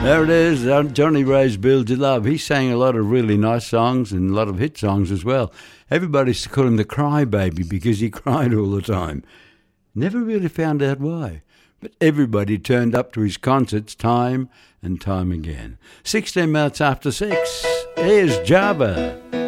There it is, Johnny Ray's Build Your Love. He sang a lot of really nice songs and a lot of hit songs as well. Everybody used to call him the Cry Baby because he cried all the time. Never really found out why, but everybody turned up to his concerts time and time again. 16 minutes after 6, here's Java.